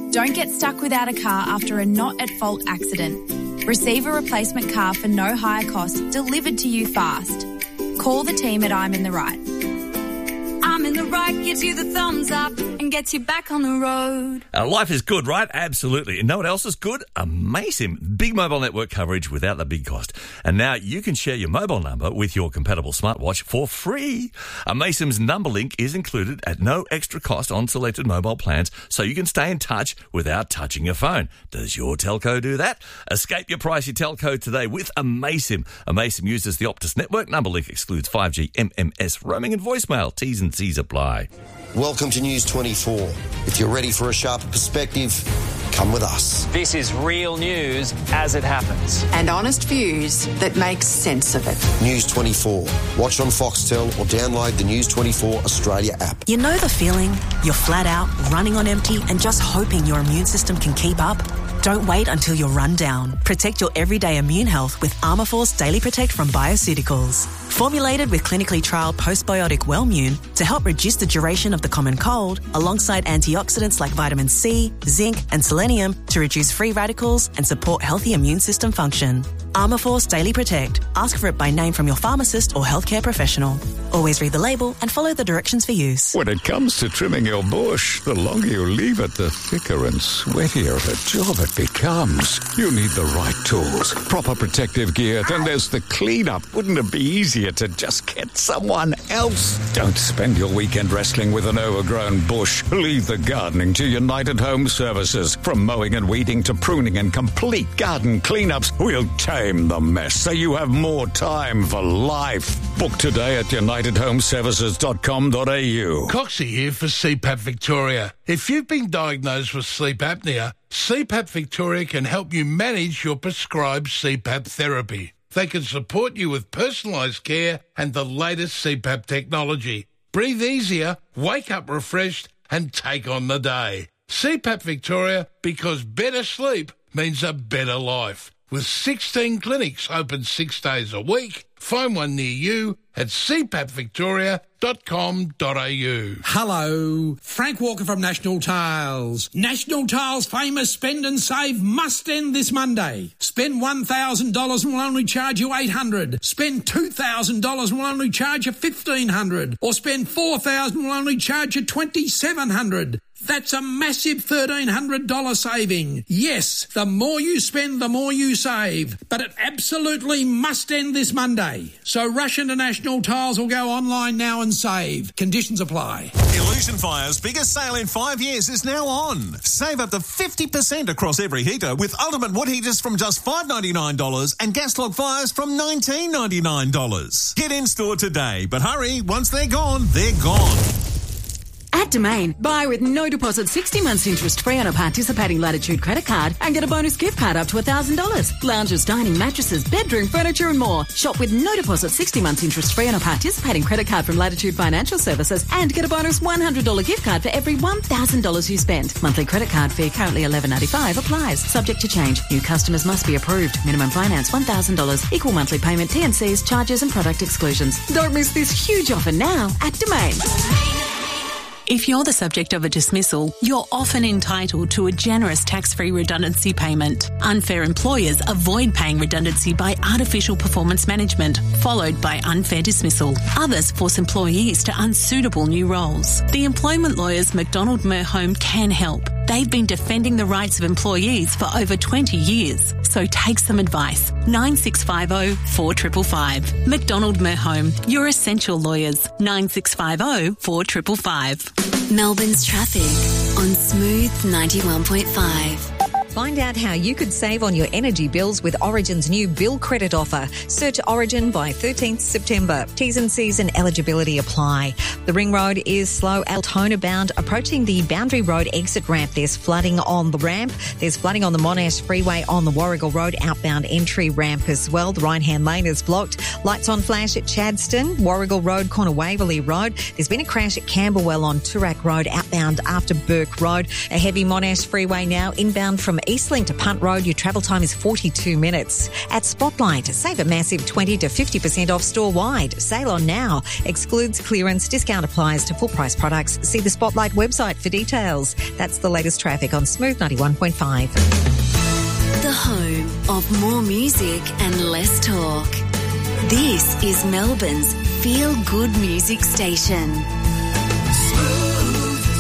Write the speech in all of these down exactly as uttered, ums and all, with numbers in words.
Don't get stuck without a car after a not-at-fault accident. Receive a replacement car for no higher cost delivered to you fast. Call the team at I'm in the Right. I'm in the Right gives you the thumbs up and gets you back on the road. Uh, life is good, right? Absolutely. And know what else is good? Amaysim. Big mobile network coverage without the big cost. And now you can share your mobile number with your compatible smartwatch for free. Amaysim's number link is included at no extra cost on selected mobile plans, so you can stay in touch without touching your phone. Does your telco do that? Escape your pricey telco today with Amaysim. Amaysim uses the Optus network. Number link excludes five G, M M S, roaming and voicemail. T's and C's apply. Welcome to News twenty-four. If you're ready for a sharper perspective, come with us. This is real news as it happens. And honest views that make sense of it. News twenty-four. Watch on Foxtel or download the News twenty-four Australia app. You know the feeling? You're flat out, running on empty and just hoping your immune system can keep up? Don't wait until you're run down. Protect your everyday immune health with Armourforce Daily Protect from Bioceuticals. Formulated with clinically trialled postbiotic Wellmune to help reduce the duration of the common cold, alongside antioxidants like vitamin C, zinc and selenium to reduce free radicals and support healthy immune system function. Armourforce Daily Protect. Ask for it by name from your pharmacist or healthcare professional. Always read the label and follow the directions for use. When it comes to trimming your bush, the longer you leave it, the thicker and sweatier the job it becomes. You need the right tools, proper protective gear, then there's the cleanup. Wouldn't it be easier to just get someone else? Don't spend your weekend wrestling with an overgrown bush. Leave the gardening to United Home Services. From mowing and weeding to pruning and complete garden cleanups, we'll tame the mess so you have more time for life. Book today at united home services dot com dot a u. Coxie here for C PAP Victoria. If you've been diagnosed with sleep apnea, C PAP Victoria can help you manage your prescribed C PAP therapy. They can support you with personalised care and the latest C PAP technology. Breathe easier, wake up refreshed and take on the day. C PAP Victoria, because better sleep means a better life. With sixteen clinics open six days a week, find one near you at c pap victoria dot com dot a u. Hello, Frank Walker from National Tiles. National Tiles' famous Spend and Save must end this Monday. Spend one thousand dollars and we'll only charge you eight hundred dollars. Spend two thousand dollars and we'll only charge you fifteen hundred dollars. Or spend four thousand dollars and we'll only charge you twenty-seven hundred dollars. That's a massive thirteen hundred dollars saving. Yes, the more you spend, the more you save. But it absolutely must end this Monday. So rush into National Tiles or go online now and save. Conditions apply. Illusion Fire's biggest sale in five years is now on. Save up to fifty percent across every heater with ultimate wood heaters from just five dollars ninety-nine and gas log fires from nineteen dollars ninety-nine. Get in store today, but hurry, once they're gone, they're gone. At Domain, buy with no deposit sixty months interest free on a participating Latitude credit card and get a bonus gift card up to one thousand dollars. Lounges, dining, mattresses, bedroom, furniture and more. Shop with no deposit sixty months interest free on a participating credit card from Latitude Financial Services and get a bonus one hundred dollars gift card for every one thousand dollars you spend. Monthly credit card fee currently eleven dollars ninety-five applies. Subject to change. New customers must be approved. Minimum finance one thousand dollars. Equal monthly payment, T and Cs, charges and product exclusions. Don't miss this huge offer now at Domain. If you're the subject of a dismissal, you're often entitled to a generous tax-free redundancy payment. Unfair employers avoid paying redundancy by artificial performance management, followed by unfair dismissal. Others force employees to unsuitable new roles. The employment lawyers McDonald Merhome can help. They've been defending the rights of employees for over twenty years. So take some advice. nine six five zero, four five five five. McDonald Merhome, your essential lawyers. nine six five zero, four five five five. Melbourne's traffic on Smooth ninety-one point five. Find out how you could save on your energy bills with Origin's new bill credit offer. Search Origin by thirteenth September. T's and C's and eligibility apply. The Ring Road is slow Altona bound. Approaching the Boundary Road exit ramp, there's flooding on the ramp. There's flooding on the Monash Freeway on the Warrigal Road outbound entry ramp as well. The right-hand lane is blocked. Lights on flash at Chadston, Warrigal Road, corner Waverley Road. There's been a crash at Camberwell on Toorak Road outbound after Burke Road. A heavy Monash Freeway now inbound from Eastlink to Punt Road, your travel time is forty-two minutes. At Spotlight, save a massive twenty to fifty percent off store-wide. Sale on now. Excludes clearance. Discount applies to full-price products. See the Spotlight website for details. That's the latest traffic on Smooth ninety-one point five. The home of more music and less talk. This is Melbourne's feel-good music station. Smooth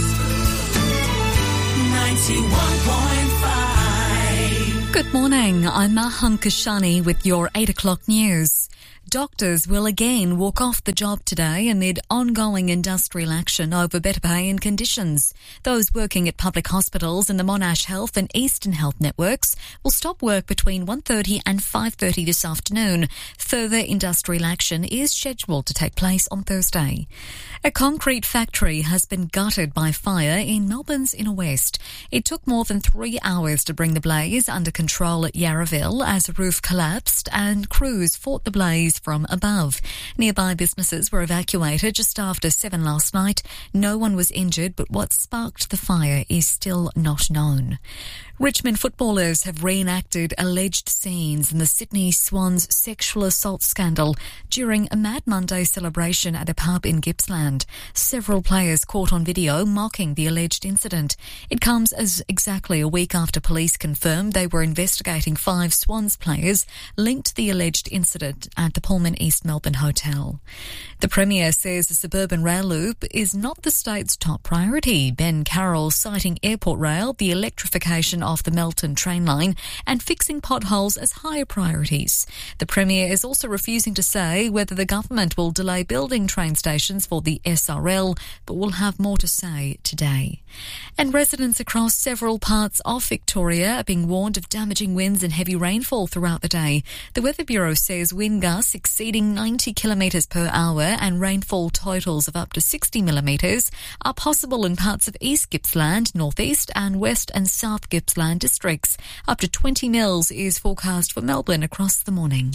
ninety-one point five. Good morning. I'm Mahan Kashani with your eight o'clock news. Doctors will again walk off the job today amid ongoing industrial action over better pay and conditions. Those working at public hospitals in the Monash Health and Eastern Health networks will stop work between one thirty and five thirty this afternoon. Further industrial action is scheduled to take place on Thursday. A concrete factory has been gutted by fire in Melbourne's inner west. It took more than three hours to bring the blaze under control at Yarraville as a roof collapsed and crews fought the blaze from above. Nearby businesses were evacuated just after seven last night. No one was injured, but what sparked the fire is still not known. Richmond footballers have reenacted alleged scenes in the Sydney Swans sexual assault scandal during a Mad Monday celebration at a pub in Gippsland. Several players caught on video mocking the alleged incident. It comes as exactly a week after police confirmed they were investigating five Swans players linked to the alleged incident at the Pullman East Melbourne Hotel. The Premier says the suburban rail loop is not the state's top priority. Ben Carroll citing Airport Rail, the electrification of the Melton train line and fixing potholes as higher priorities. The Premier is also refusing to say whether the government will delay building train stations for the S R L, but will have more to say today. And residents across several parts of Victoria are being warned of damaging winds and heavy rainfall throughout the day. The Weather Bureau says wind gusts exceeding ninety kilometres per hour and rainfall totals of up to sixty millimetres are possible in parts of East Gippsland, North East and West and South Gippsland districts. Up to twenty mils is forecast for Melbourne across the morning.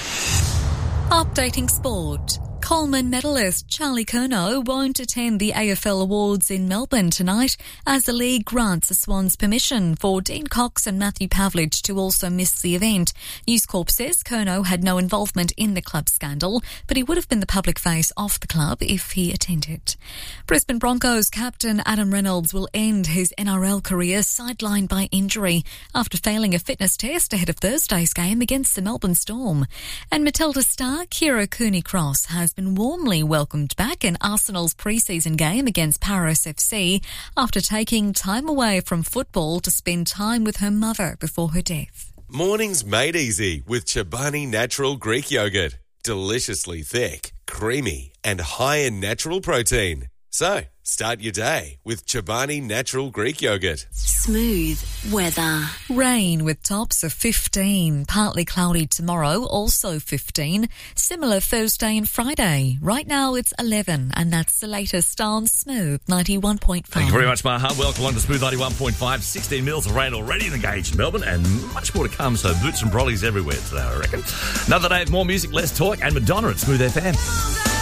Updating sport. Coleman medalist Charlie Curnow won't attend the A F L Awards in Melbourne tonight as the league grants the Swans permission for Dean Cox and Matthew Pavlich to also miss the event. News Corp says Curnow had no involvement in the club scandal, but he would have been the public face of the club if he attended. Brisbane Broncos captain Adam Reynolds will end his N R L career sidelined by injury after failing a fitness test ahead of Thursday's game against the Melbourne Storm. And Matilda star Kira Cooney-Cross has been warmly welcomed back in Arsenal's pre-season game against Paris F C after taking time away from football to spend time with her mother before her death. Mornings made easy with Chobani Natural Greek Yogurt. Deliciously thick, creamy and high in natural protein. So, start your day with Chobani Natural Greek Yogurt. Smooth weather. Rain with tops of fifteen. Partly cloudy tomorrow, also fifteen. Similar Thursday and Friday. Right now it's eleven, and that's the latest on Smooth ninety-one point five. Thank you very much, Maha. Welcome along to Smooth ninety-one point five. sixteen mils of rain already in the gauge in Melbourne, and much more to come, so boots and brollies everywhere today, I reckon. Another day of more music, less talk, and Madonna at Smooth F M.